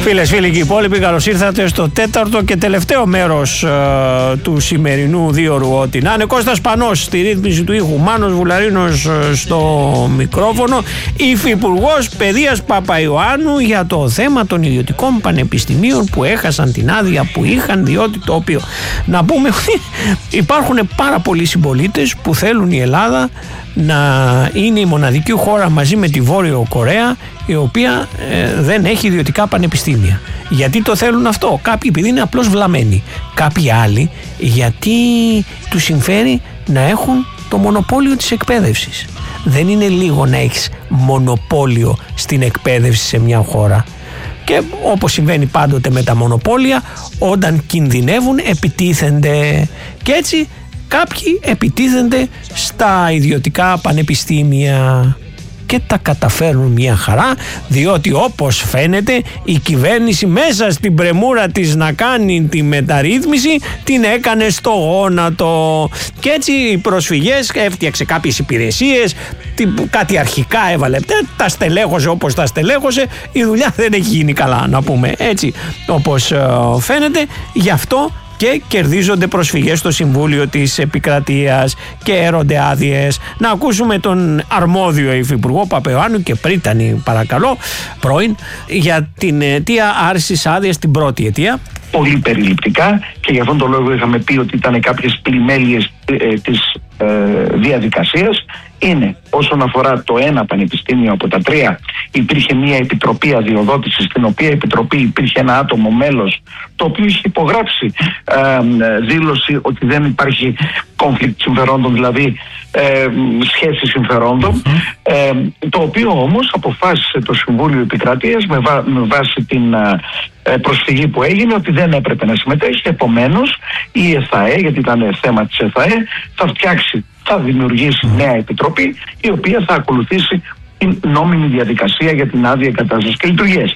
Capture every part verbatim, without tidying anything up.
Φίλες, φίλοι και υπόλοιποι, καλώς ήρθατε στο τέταρτο και τελευταίο μέρος ε, του σημερινού δίωρου. Ό,τι να είναι. Κώστας Πανός στη ρύθμιση του ήχου, Μάνος Βουλαρίνος ε, στο μικρόφωνο, Υφυπουργός Παιδείας Παπαϊωάννου για το θέμα των ιδιωτικών πανεπιστημίων που έχασαν την άδεια που είχαν, διότι το οποίο, να πούμε, υπάρχουν πάρα πολλοί συμπολίτες που θέλουν η Ελλάδα να είναι η μοναδική χώρα μαζί με τη Βόρειο Κορέα η οποία ε, δεν έχει ιδιωτικά πανεπιστήμια. Γιατί το θέλουν αυτό? Κάποιοι επειδή είναι απλώς βλαμμένοι, κάποιοι άλλοι γιατί τους συμφέρει να έχουν το μονοπόλιο της εκπαίδευσης. Δεν είναι λίγο να έχεις μονοπόλιο στην εκπαίδευση σε μια χώρα. Και όπως συμβαίνει πάντοτε με τα μονοπόλια, όταν κινδυνεύουν επιτίθενται. Και έτσι κάποιοι επιτίθενται στα ιδιωτικά πανεπιστήμια και τα καταφέρνουν μια χαρά, διότι όπως φαίνεται η κυβέρνηση μέσα στην πρεμούρα της να κάνει τη μεταρρύθμιση την έκανε στο γόνατο. Και έτσι οι προσφυγές, έφτιαξε κάποιες υπηρεσίες, κάτι αρχικά έβαλε, τα στελέχωσε όπως τα στελέχωσε, η δουλειά δεν έχει γίνει καλά, να πούμε έτσι όπως φαίνεται. Γι' αυτό και κερδίζονται προσφυγές στο Συμβούλιο της Επικρατείας και έρονται άδειες. Να ακούσουμε τον αρμόδιο Υφυπουργό Παπαϊωάννου και Πρίτανη, παρακαλώ, πρώην, για την αιτία άρσης άδειας, την πρώτη αιτία. Πολύ περιληπτικά, και για αυτόν τον λόγο είχαμε πει ότι ήταν κάποιες πλημέλειες ε, της ε, διαδικασίας. Είναι όσον αφορά το ένα πανεπιστήμιο από τα τρία, υπήρχε μια επιτροπή αδειοδότησης, στην οποία επιτροπή υπήρχε ένα άτομο μέλος το οποίο είχε υπογράψει ε, δήλωση ότι δεν υπάρχει conflict συμφερόντων, δηλαδή ε, σχέση συμφερόντων, ε, το οποίο όμως αποφάσισε το Συμβούλιο Επικρατείας με, βά, με βάση την ε, προσφυγή που έγινε ότι δεν έπρεπε να συμμετέχει. Επομένως η ΕΘΑΕ, γιατί ήταν θέμα της ΕΘΑΕ, θα φτιάξει, θα δημιουργήσει νέα επιτροπή η οποία θα ακολουθήσει την νόμιμη διαδικασία για την άδεια εγκατάστασης και λειτουργίας.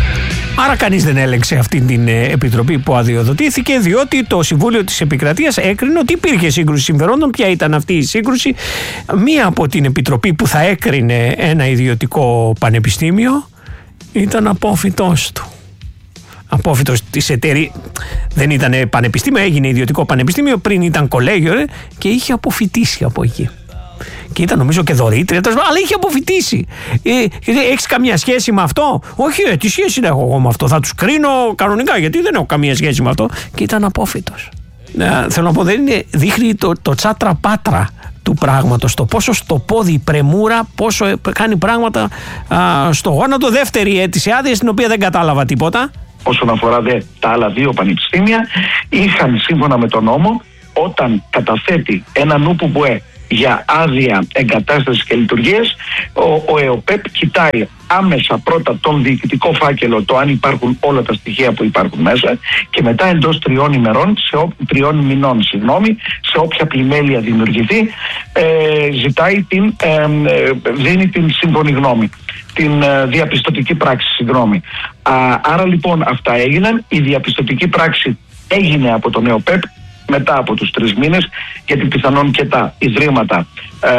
Άρα κανείς δεν έλεγξε αυτή την επιτροπή που αδειοδοτήθηκε, διότι το Συμβούλιο της Επικρατείας έκρινε ότι υπήρχε σύγκρουση συμφερόντων. Ποια ήταν αυτή η σύγκρουση? Μία από την επιτροπή που θα έκρινε ένα ιδιωτικό πανεπιστήμιο ήταν απόφοιτός του. Απόφοιτος της εταιρείας, δεν ήταν πανεπιστήμιο, έγινε ιδιωτικό πανεπιστήμιο, πριν ήταν κολέγιο ρε, και είχε αποφοιτήσει από εκεί. Και ήταν νομίζω και δωρήτρια, αλλά είχε αποφοιτήσει. Ε, έχεις καμία σχέση με αυτό? Όχι, ε, τι σχέση έχω εγώ με αυτό? Θα τους κρίνω κανονικά, γιατί δεν έχω καμία σχέση με αυτό. Και ήταν απόφοιτος. Ε, θέλω να πω, δεν είναι, δείχνει το, το τσάτρα πάτρα του πράγματος, το πόσο στο πόδι η πρεμούρα, πόσο κάνει πράγματα α, στο γόνατο. Δεύτερη αίτηση άδεια, στην οποία δεν κατάλαβα τίποτα. Όσον αφορά δε τα άλλα δύο πανεπιστήμια, είχαν σύμφωνα με τον νόμο, όταν καταθέτει ένα νουπουμπουέ για άδεια εγκατάστασης και λειτουργίας, ο, ο ΕΟΠΕΠ κοιτάει άμεσα πρώτα τον διοικητικό φάκελο, το αν υπάρχουν όλα τα στοιχεία που υπάρχουν μέσα, και μετά εντός τριών ημερών, σε ό, τριών μηνών, συγγνώμη, σε όποια πλημέλεια δημιουργηθεί, ε, ζητάει την, ε, δίνει την σύμφωνη γνώμη, την ε, διαπιστωτική πράξη, συγγνώμη. Α, άρα λοιπόν αυτά έγιναν, η διαπιστωτική πράξη έγινε από τον ΕΟΠΕΠ μετά από τους τρεις μήνες, γιατί πιθανόν και τα ιδρύματα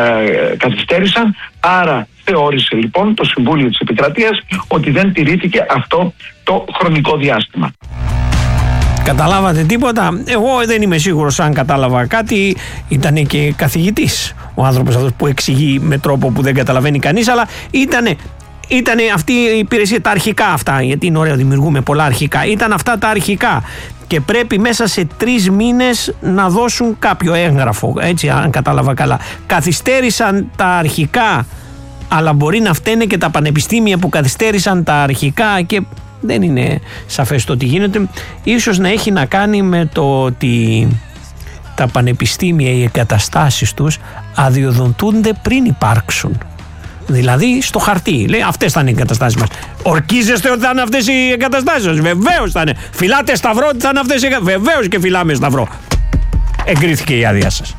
ε, καθυστέρησαν. Άρα θεώρησε λοιπόν το Συμβούλιο της Επικρατείας ότι δεν τηρήθηκε αυτό το χρονικό διάστημα. Καταλάβατε τίποτα? Εγώ δεν είμαι σίγουρος αν κατάλαβα κάτι. Ήταν και καθηγητής ο άνθρωπος αυτός που εξηγεί με τρόπο που δεν καταλαβαίνει κανείς, αλλά ήτανε Ήτανε αυτή η υπηρεσία, τα αρχικά αυτά, γιατί είναι ωραίο, δημιουργούμε πολλά αρχικά. Ήταν αυτά τα αρχικά και πρέπει μέσα σε τρεις μήνες να δώσουν κάποιο έγγραφο, έτσι αν κατάλαβα καλά. Καθυστέρησαν τα αρχικά, αλλά μπορεί να φταίνε και τα πανεπιστήμια που καθυστέρησαν τα αρχικά και δεν είναι σαφές το τι γίνεται. Ίσως να έχει να κάνει με το ότι τα πανεπιστήμια, οι εγκαταστάσεις τους αδειοδοτούνται πριν υπάρξουν. Δηλαδή στο χαρτί. Λέει αυτές θα είναι οι εγκαταστάσεις μας. Ορκίζεστε ότι θα είναι αυτές οι εγκαταστάσεις σας? Βεβαίως θα είναι. Φυλάτε σταυρό ότι θα είναι αυτές οι εγκαταστάσεις? Βεβαίως και φυλάμε σταυρό. Εγκρίθηκε η άδεια σας.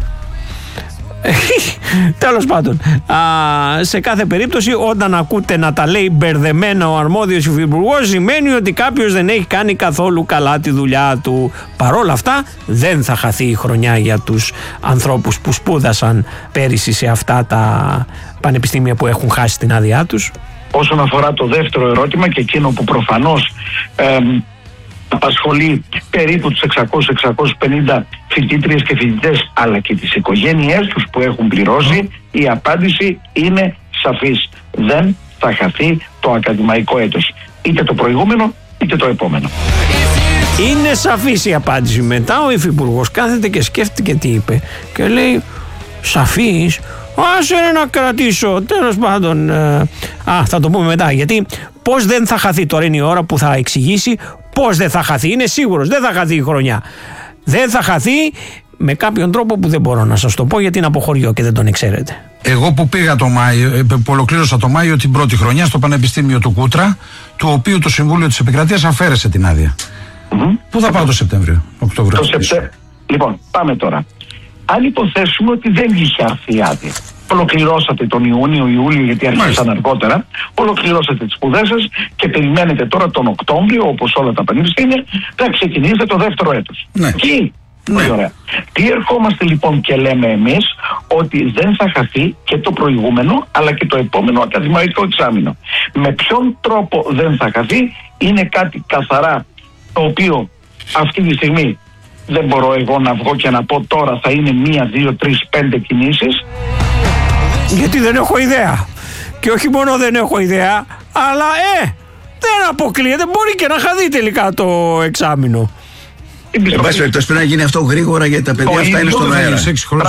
Τέλος πάντων, α, σε κάθε περίπτωση όταν ακούτε να τα λέει μπερδεμένα ο αρμόδιος υφυπουργός, σημαίνει ότι κάποιος δεν έχει κάνει καθόλου καλά τη δουλειά του. Παρόλα αυτά δεν θα χαθεί η χρονιά για τους ανθρώπους που σπούδασαν πέρυσι σε αυτά τα πανεπιστήμια που έχουν χάσει την άδειά τους. όσον αφορά το δεύτερο ερώτημα και εκείνο που προφανώς ε, απασχολεί περίπου τους εξακόσιους με εξακόσιους πενήντα φοιτήτριες και φοιτητές αλλά και τις οικογένειές τους που έχουν πληρώσει, η απάντηση είναι σαφής. Δεν θα χαθεί το ακαδημαϊκό έτος. Είτε το προηγούμενο είτε το επόμενο. Είναι σαφής η απάντηση. Μετά ο υφυπουργός κάθεται και σκέφτηκε τι είπε και λέει σαφής, άσε να κρατήσω, τέλος πάντων. Α, θα το πούμε μετά, γιατί πώς δεν θα χαθεί, τώρα είναι η ώρα που θα εξηγήσει πώς δεν θα χαθεί. Είναι σίγουρος, δεν θα χαθεί η χρονιά. Δεν θα χαθεί με κάποιον τρόπο που δεν μπορώ να σας το πω γιατί είναι από χωριό και δεν τον ξέρετε. Εγώ που πήγα το Μάιο, που ολοκλήρωσα το Μάιο την πρώτη χρονιά στο Πανεπιστήμιο του Κούτρα, του οποίου το Συμβούλιο της Επικρατείας αφαίρεσε την άδεια. Mm-hmm. Πού θα πάω το Σεπτέμβριο, Οκτώβριο? Το Σεπτε... Λοιπόν, πάμε τώρα. Αν υποθέσουμε ότι δεν είχε έρθει η άδεια, ολοκληρώσατε τον Ιούνιο, Ιούλιο, γιατί άρχισαν αργότερα, ολοκληρώσατε τις σπουδές σας και περιμένετε τώρα τον Οκτώβριο, όπως όλα τα πανεπιστήμια, να ξεκινήσετε το δεύτερο έτος. Ναι. Και ναι. Ωραία. Τι ερχόμαστε λοιπόν και λέμε εμείς, ότι δεν θα χαθεί και το προηγούμενο αλλά και το επόμενο ακαδημαϊκό εξάμηνο. Με ποιον τρόπο δεν θα χαθεί είναι κάτι καθαρά το οποίο αυτή τη στιγμή δεν μπορώ εγώ να βγω και να πω τώρα θα είναι μία, δύο, τρεις, πέντε κινήσεις. Γιατί δεν έχω ιδέα. Και όχι μόνο δεν έχω ιδέα, αλλά ε, δεν αποκλείεται, μπορεί και να χαθεί τελικά το εξάμηνο. Εν πάση περιπτώσει πρέπει να γίνει αυτό γρήγορα γιατί τα παιδιά αυτά είναι στον αέρα.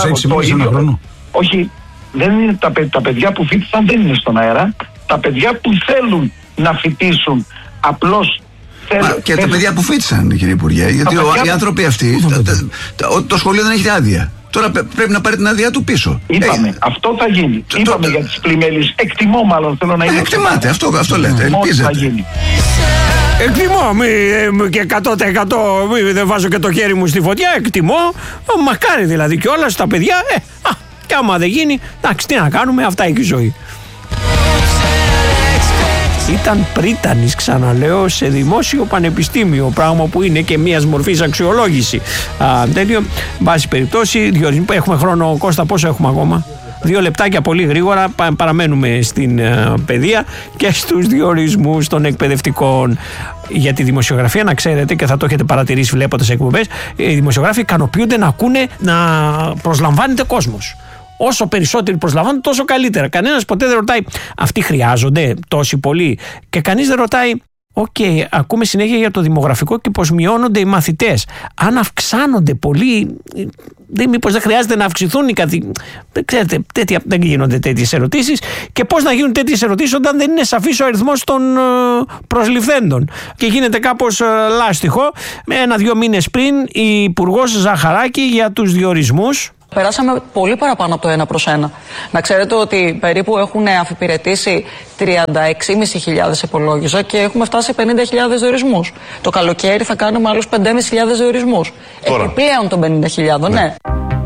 Όχι, δεν είναι τα, τα παιδιά που φοιτήσαν δεν είναι στον αέρα. Τα παιδιά που θέλουν να φοιτήσουν απλώς. Μα, και τα παιδιά που φοιτήσαν, κύριε Υπουργέ, γιατί ο, οι άνθρωποι αυτοί, τα, τα, τα, το σχολείο δεν έχει άδεια. Τώρα πρέπει να πάρει την άδειά του πίσω. Είπαμε, ε, αυτό θα γίνει. Το, Είπαμε το, για τις πλημμέλεις. Εκτιμώ μάλλον, θέλω να είναι. Εκτιμάτε, αυτό, αυτό λέτε, ελπίζετε. Θα γίνει. Εκτιμώ, μη, και εκατό τοις εκατό μη, δεν βάζω και το χέρι μου στη φωτιά, εκτιμώ, μακάρι δηλαδή και όλα στα παιδιά, ε, α, και άμα δεν γίνει, εντάξει, τι να κάνουμε, αυτά έχει η ζωή. Ήταν πρίτανης, ξαναλέω, σε δημόσιο πανεπιστήμιο, πράγμα που είναι και μιας μορφής αξιολόγηση. Α, τέλειο, βάση περιπτώσει, διότι έχουμε χρόνο, Κώστα, πόσο έχουμε ακόμα? Δύο λεπτάκια πολύ γρήγορα, παραμένουμε στην uh, παιδεία και στους διορισμούς των εκπαιδευτικών. Για τη δημοσιογραφία, να ξέρετε, και θα το έχετε παρατηρήσει βλέποντας εκπομπές, οι δημοσιογράφοι ικανοποιούνται να ακούνε να προσλαμβάνεται κόσμος. Όσο περισσότεροι προσλαμβάνουν, τόσο καλύτερα. Κανένας ποτέ δεν ρωτάει αυτοί χρειάζονται τόσοι πολλοί. Και κανείς δεν ρωτάει, οκ, okay, ακούμε συνέχεια για το δημογραφικό και πως μειώνονται οι μαθητές. Αν αυξάνονται πολύ, δεν, μήπως δεν χρειάζεται να αυξηθούν οι καθηγητές. Ξέρετε, τέτοια, δεν γίνονται τέτοιες ερωτήσεις. Και πώς να γίνουν τέτοιες ερωτήσεις όταν δεν είναι σαφής ο αριθμός των προσληφθέντων. Και γίνεται κάπως λάστιχο. Ένα-δυο μήνες πριν, η Υπουργός Ζαχαράκη για τους διορισμούς. Περάσαμε πολύ παραπάνω από το ένα προς ένα. Να ξέρετε ότι περίπου έχουν αφιπηρετήσει τριάντα έξι χιλιάδες πεντακόσιους υπολόγιζα και έχουμε φτάσει σε πενήντα χιλιάδες διορισμούς. Το καλοκαίρι θα κάνουμε άλλους πέντε χιλιάδες πεντακόσιους διορισμούς. Επιπλέον των πενήντα χιλιάδες, ναι. ναι.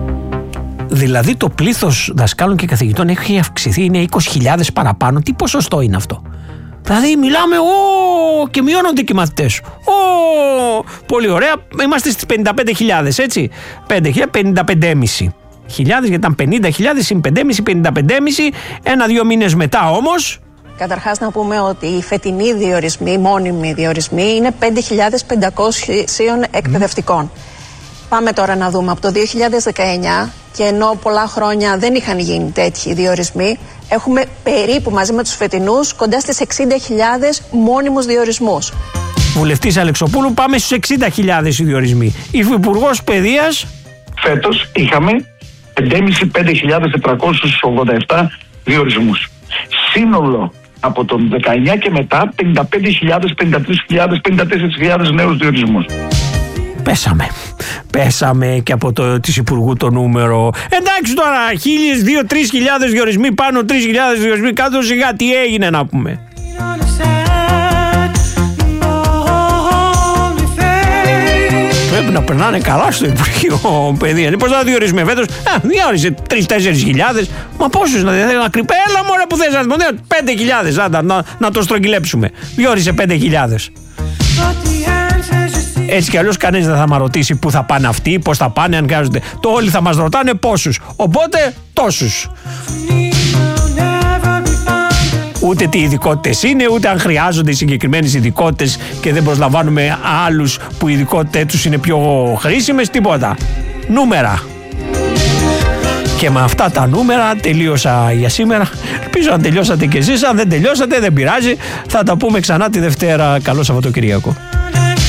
Δηλαδή το πλήθος δασκάλων και καθηγητών έχει αυξηθεί, είναι είκοσι χιλιάδες παραπάνω. Τι ποσοστό είναι αυτό? Δηλαδή μιλάμε, ο, και μειώνονται και οι μαθητές. Ο, πολύ ωραία, είμαστε στις πενήντα πέντε χιλιάδες, έτσι. πέντε χιλιάδες, πενήντα πέντε κόμμα πέντε χιλιάδες, γιατί ήταν πενήντα χιλιάδες συν πέντε κόμμα πέντε, πενήντα πέντε κόμμα πέντε. Ένα-δύο μήνες μετά όμως. Καταρχάς να πούμε ότι οι φετινοί διορισμοί, οι μόνιμοι διορισμοί, είναι πέντε χιλιάδες πεντακόσιους εκπαιδευτικών. Mm. Πάμε τώρα να δούμε από το δύο χιλιάδες δεκαεννιά, και ενώ πολλά χρόνια δεν είχαν γίνει τέτοιοι διορισμοί, έχουμε περίπου μαζί με τους φετινούς κοντά στις εξήντα χιλιάδες μόνιμους διορισμούς. Βουλευτής Αλεξοπούλου, πάμε στους εξήντα χιλιάδες διορισμοί. Υφυπουργός Παιδείας. Φέτος είχαμε πέντε χιλιάδες πέντε χιλιάδες τετρακόσιους ογδόντα επτά διορισμούς. Σύνολο από τον δεκαεννιά και μετά πενήντα πέντε χιλιάδες, πενήντα τρεις χιλιάδες, πενήντα τέσσερις χιλιάδες νέους διορισμούς. Πέσαμε. Πέσαμε και από το της Υπουργού το νούμερο. Εντάξει τώρα, χίλιες, δύο, τρεις χιλιάδες διορισμοί πάνω, τρεις χιλιάδες διορισμοί κάτω, σιγά τι έγινε να πούμε. Πρέπει να περνάνε καλά στο Υπουργείο Παιδεία. Πώς θα διορίσουμε φέτος? Διόρισε τρεις τέσσερις χιλιάδες. Μα πόσους να θέλει να κρυπέ? Έλα μωρέ που θες να δημοτεύει. πέντε χιλιάδες. Άντα, να, να το στρογγυλέψουμε. Διόρισε πέντε χιλιάδες. Έτσι κι αλλιώς κανείς δεν θα μας ρωτήσει πού θα πάνε αυτοί, πώς θα πάνε, αν χρειάζονται. Το όλοι θα μας ρωτάνε πόσους. Οπότε τόσους. ούτε τι ειδικότητες είναι, ούτε αν χρειάζονται οι συγκεκριμένες ειδικότητες και δεν προσλαμβάνουμε άλλους που οι ειδικότητες τους είναι πιο χρήσιμες, τίποτα. Νούμερα. Και με αυτά τα νούμερα τελείωσα για σήμερα. Ελπίζω αν τελειώσατε κι εσείς. Αν δεν τελειώσατε, δεν πειράζει. Θα τα πούμε ξανά τη Δευτέρα. Καλό Σαββατοκύριακο.